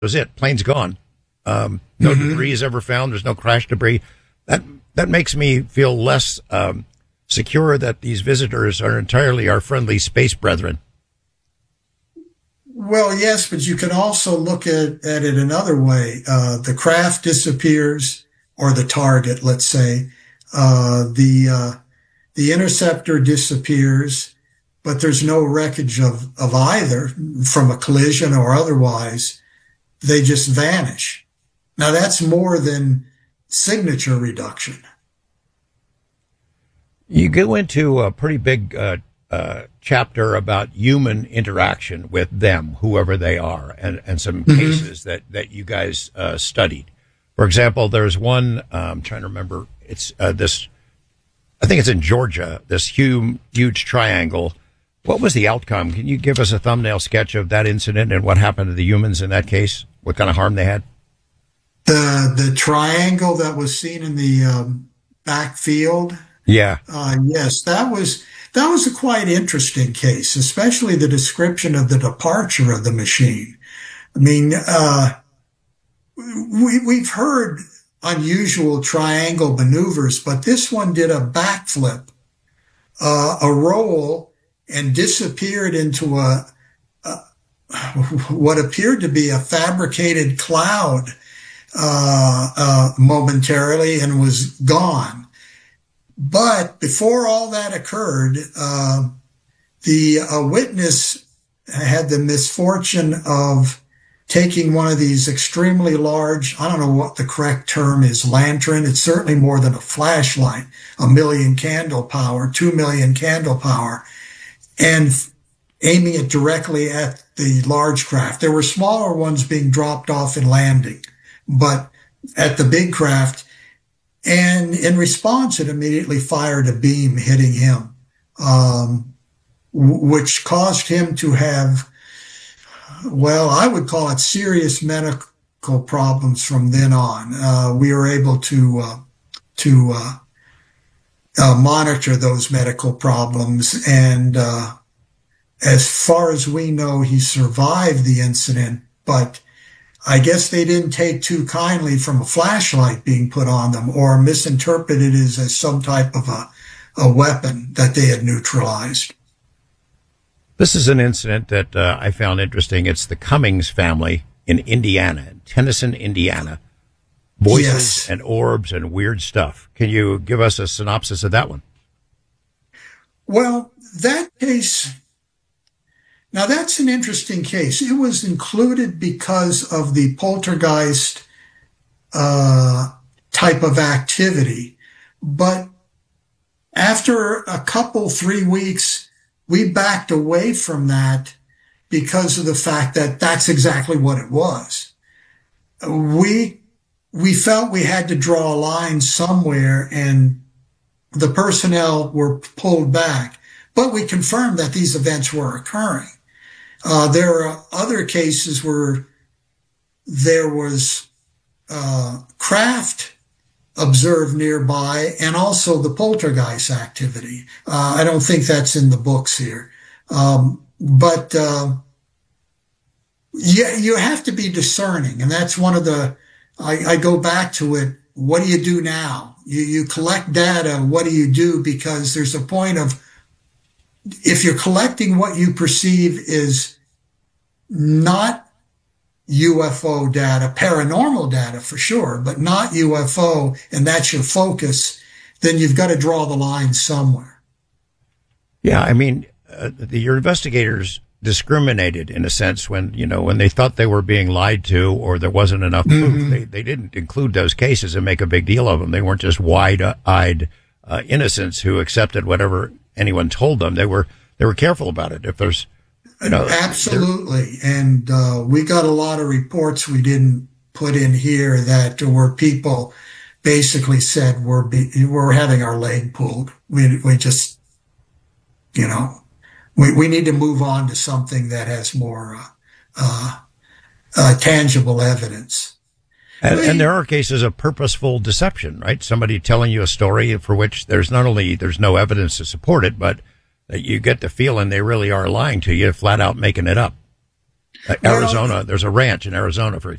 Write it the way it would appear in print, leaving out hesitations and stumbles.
was it. Plane's gone. No debris is ever found. There's no crash debris. That makes me feel less secure that these visitors are entirely our friendly space brethren. Well, yes, but you can also look at it another way. The craft disappears, or the target, let's say. The interceptor disappears, but there's no wreckage of either from a collision or otherwise. They just vanish. Now that's more than signature reduction. You go into a pretty big chapter about human interaction with them, whoever they are, and some cases that you guys studied. For example, there's one, I'm trying to remember, it's this, I think it's in Georgia, this huge triangle. What was the outcome? Can you give us a thumbnail sketch of that incident and what happened to the humans in that case? What kind of harm they had? The triangle that was seen in the backfield. Yeah. Yes, that was a quite interesting case, especially the description of the departure of the machine. I mean, we've heard unusual triangle maneuvers, but this one did a backflip, a roll, and disappeared into what appeared to be a fabricated cloud momentarily, and was gone. But before all that occurred, the witness had the misfortune of taking one of these extremely large, I don't know what the correct term is, lantern. It's certainly more than a flashlight, 1 million candle power, 2 million candle power, and aiming it directly at the large craft. There were smaller ones being dropped off in landing, but at the big craft, and in response, it immediately fired a beam hitting him, which caused him to have, well, I would call it serious medical problems from then on. We were able to monitor those medical problems, and as far as we know, he survived the incident, but I guess they didn't take too kindly from a flashlight being put on them, or misinterpreted it as some type of a weapon that they had neutralized. This is an incident that I found interesting. It's the Cummings family in Indiana, in Tennyson, Indiana. Voices and orbs and weird stuff. Can you give us a synopsis of that one? Well, that case... Now, that's an interesting case. It was included because of the poltergeist type of activity. But after a couple, 3 weeks, we backed away from that because of the fact that that's exactly what it was. We felt we had to draw a line somewhere, and the personnel were pulled back. But we confirmed that these events were occurring. There are other cases where there was craft observed nearby, and also the poltergeist activity. I don't think that's in the books here. But you have to be discerning, and that's one of the, I go back to it, what do you do now? You collect data, what do you do? Because there's a point of, if you're collecting what you perceive is not UFO data, paranormal data for sure, but not UFO, and that's your focus, then you've got to draw the line somewhere. Yeah, I mean, your investigators discriminated in a sense when they thought they were being lied to or there wasn't enough proof. They didn't include those cases and make a big deal of them. They weren't just wide-eyed innocents who accepted whatever anyone told them. They were careful about it. If there's, absolutely. And, we got a lot of reports we didn't put in here that were people basically said we're having our leg pulled. We just, we need to move on to something that has more, tangible evidence. And there are cases of purposeful deception, right? Somebody telling you a story for which there's no evidence to support it, but that you get the feeling they really are lying to you, flat out making it up. Arizona, there's a ranch in Arizona, for